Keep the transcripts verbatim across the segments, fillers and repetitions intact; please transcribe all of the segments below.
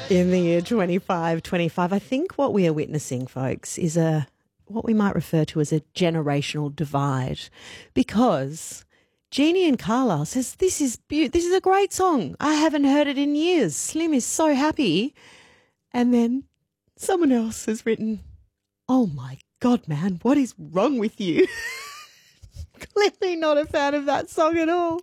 In the year twenty-five twenty-five, I think what we are witnessing, folks, is a what we might refer to as a generational divide, because Jeannie and Carlisle says this is be- this is a great song. I haven't heard it in years. Slim is so happy, and then someone else has written, "Oh my God, man, what is wrong with you?" Clearly not a fan of that song at all.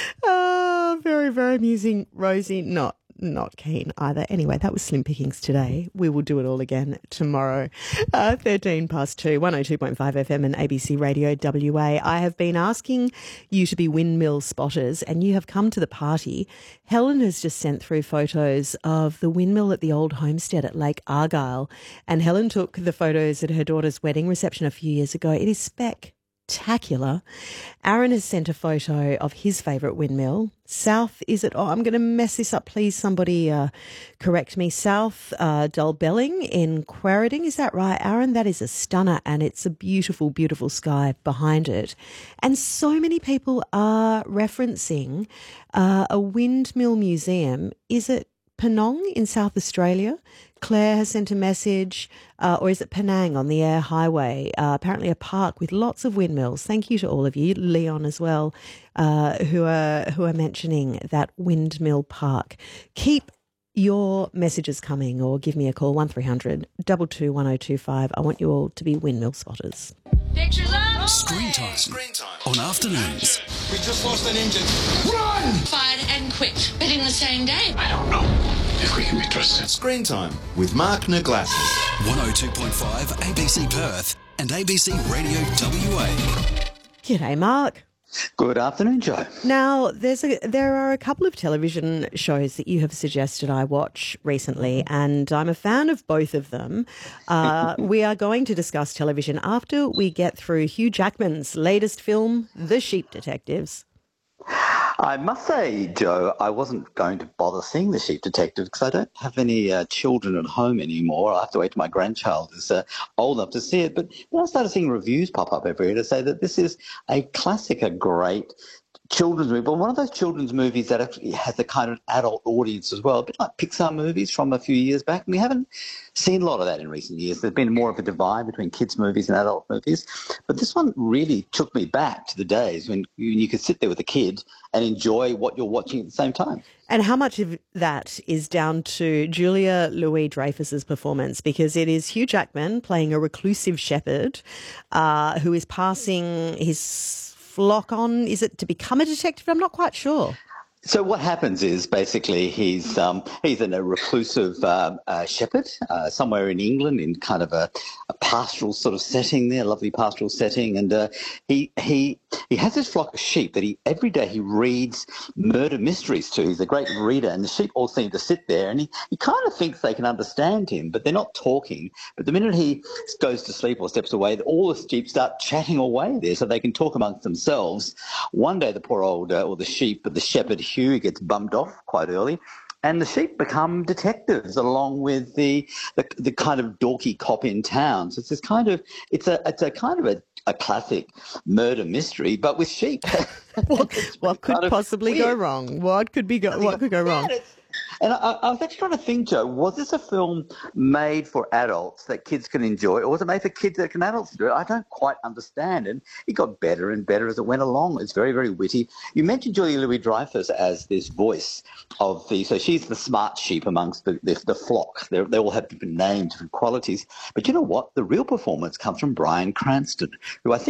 Oh, very, very amusing. Rosie, not not keen either. Anyway, that was Slim Pickings today. We will do it all again tomorrow. Uh, thirteen past two, one oh two point five F M and A B C Radio W A. I have been asking you to be windmill spotters, and you have come to the party. Helen has just sent through photos of the windmill at the old homestead at Lake Argyle, and Helen took the photos at her daughter's wedding reception a few years ago. It is spectacular. Spectacular. Aaron has sent a photo of his favourite windmill. South, is it? Oh, I'm going to mess this up. Please, somebody uh, correct me. South uh, Dulbelling in Quarrading. Is that right, Aaron? That is a stunner, and it's a beautiful, beautiful sky behind it. And so many people are referencing uh, a windmill museum. Is it Penang in South Australia? Claire has sent a message, uh, or is it Penang on the Air Highway? Uh, apparently a park with lots of windmills. Thank you to all of you, Leon as well, uh, who are who are mentioning that windmill park. Keep your messages coming, or give me a call, one three hundred two two one oh two five. I want you all to be windmill spotters. Pictures up! Screen time. Screen time. On afternoons. We just lost an engine. Run! Fired and quick, but in the same day. I don't know if we can be trusted. Screen time with Mark Naglassis. one oh two point five A B C Perth and A B C Radio W A. G'day, Mark. Good afternoon, Joe. Now, there's a, there are a couple of television shows that you have suggested I watch recently, and I'm a fan of both of them. Uh, we are going to discuss television after we get through Hugh Jackman's latest film, The Sheep Detectives. I must say, Joe, I wasn't going to bother seeing The Sheep Detective because I don't have any uh, children at home anymore. I have to wait till my grandchild is uh, old enough to see it. But then I started seeing reviews pop up every year to say that this is a classic, a great children's movie, but one of those children's movies that actually has a kind of adult audience as well, a bit like Pixar movies from a few years back. We haven't seen a lot of that in recent years. There's been more of a divide between kids' movies and adult movies, but this one really took me back to the days when you, you could sit there with a kid and enjoy what you're watching at the same time. And how much of that is down to Julia Louis-Dreyfus's performance? Because it is Hugh Jackman playing a reclusive shepherd uh, who is passing his flock on, is it to become a detective? I'm not quite sure. So what happens is basically he's um, he's in a reclusive um, uh, shepherd uh, somewhere in England in kind of a, a pastoral sort of setting there, lovely pastoral setting, and uh, he he he has this flock of sheep that he every day he reads murder mysteries to. He's a great reader, and the sheep all seem to sit there, and he, he kind of thinks they can understand him, but they're not talking. But the minute he goes to sleep or steps away, all the sheep start chatting away there, so they can talk amongst themselves. One day, the poor old uh, or the sheep, but the shepherd Hugh gets bumped off quite early, and the sheep become detectives along with the the, the kind of dorky cop in town. So it's this kind of it's a it's a kind of a, a classic murder mystery, but with sheep. what, what could possibly go wrong? What could be go, what could go wrong? And I, I was actually trying to think, Joe, was this a film made for adults that kids can enjoy, or was it made for kids that can adults do it? I don't quite understand. And it got better and better as it went along. It's very, very witty. You mentioned Julia Louis-Dreyfus as this voice of the, so she's the smart sheep amongst the, the, the flock. They're, they all have different names, different qualities. But you know what? The real performance comes from Bryan Cranston, who I think